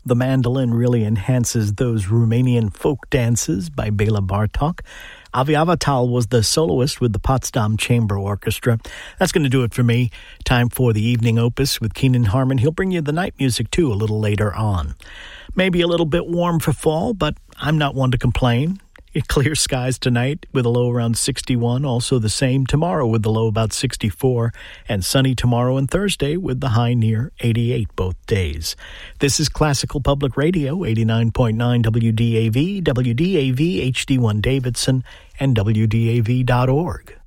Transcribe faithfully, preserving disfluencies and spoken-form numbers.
The mandolin really enhances those Romanian folk dances by Bela Bartok. Avi Avatal was the soloist with the Potsdam Chamber Orchestra. That's going to do it for me. Time for the evening opus with Keenan Harmon. He'll bring you the night music, too, a little later on. Maybe a little bit warm for fall, but I'm not one to complain. Clear skies tonight with a low around sixty-one. Also the same tomorrow with the low about sixty-four. And sunny tomorrow and Thursday with the high near eighty-eight both days. This is Classical Public Radio, eighty-nine point nine W D A V, W D A V H D one Davidson, and W D A V dot org.